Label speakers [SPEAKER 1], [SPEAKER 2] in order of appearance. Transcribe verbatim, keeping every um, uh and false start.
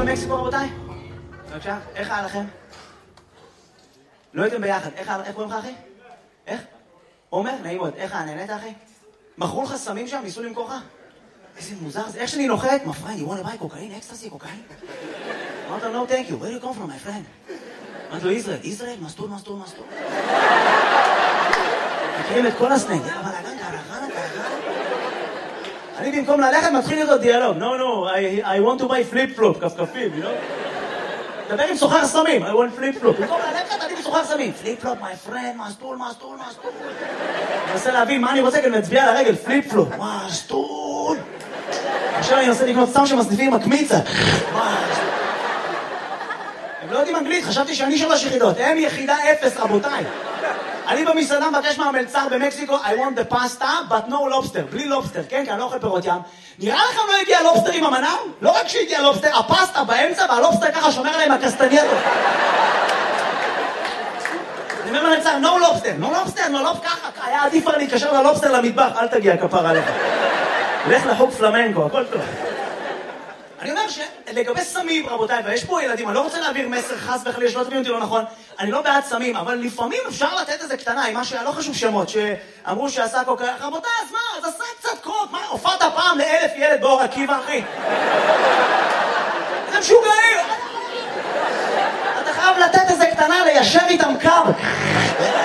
[SPEAKER 1] במקסיקו רבותיי? בבקשה, איך היה לכם? לא הייתם ביחד, איך קוראים לך אחי? איך? עומר? נעים מאוד, איך היה? נהנית אחי? מכרו לך סמים שם? ניסו למכור לך? איזה מוזר זה, איך שאני נוחת? My friend, you want to buy cocaine? Ecstasy, cocaine? אמרת לו, no thank you, where do you come from my friend? אמרת לו, ישראל, ישראל, מסטול, מסטול, מסטול. מכירים את כל הסנג, אבל הגן, קרחנה, קרחנה. אני במקום ללכת מתחיל איתו דיאלוג, no, no, I, I want to buy flip-flop, כפכפים, you know? דבר עם סוחר סמים, I want flip-flop. במקום ללכת, אני בסוחר סמים. flip-flop, my friend, מסטול, מסטול, מסטול. אני מנסה להבין מה אני רוצה, כי אני מצביע על הרגל, flip-flop, מסטול. עכשיו אני מנסה לקנות סתם שמסניפים עם הקמיצה. הם לא יודעים אנגלית, חשבתי שאני שלוש יחידות. הם יחידה אפס, רבותיי. אני במסעדה מבקש מהמלצר במקסיקו, I want the pasta, but no lobster. בלי לובסטר, כן? כי אני לא אוכל פירות ים. נראה לכם לא הגיע לובסטר עם המנה? לא רק שהגיע לובסטר, הפסטה באמצע, והלובסטר ככה שומר עליהם הקסטנייטו. אני אומר למלצר, no lobster, no lobster, no lobster, ככה. היה עדיף כבר להתקשר ללובסטר למטבח, אל תגיע כפר עליך. לך לחוג פלמנקו, הכל טוב. אני אומר שלגבי סמים, רבותיי, ויש פה ילדים, אני לא רוצה להעביר מסר חס וחלילה, שלא תבינו אותי לא נכון, אני לא בעד סמים, אבל לפעמים אפשר לתת איזה קטנה, עם מה שלא חשוב שמות, שאמרו שעשה קוקה, רבותיי, אז מה, אז עשה קצת קוק, מה, הופעת פעם לאלף ילד באור עקיבא, אחי? זה משוגעים! אתה חייב לתת איזה קטנה, ליישר איתם קו.